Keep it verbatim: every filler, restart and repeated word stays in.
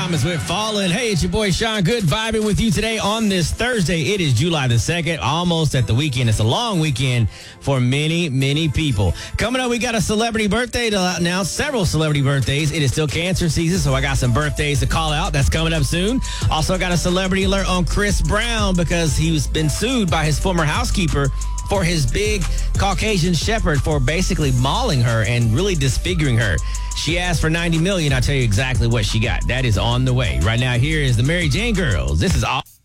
Thomas with Fallen. Hey, it's your boy Sean Good vibing with you today on this Thursday. It is July the second, almost at the weekend. It's a long weekend for many, many people. Coming up, we got a celebrity birthday to announce, several celebrity birthdays. It is still cancer season, so I got some birthdays to call out. That's coming up soon. Also got a celebrity alert on Chris Brown because he's been sued by his former housekeeper for his big Caucasian shepherd for basically mauling her and really disfiguring her. She asked for ninety million dollars. I'll tell you exactly what she got. That is on the way. Right now, here is the Mary Jane Girls. This is all.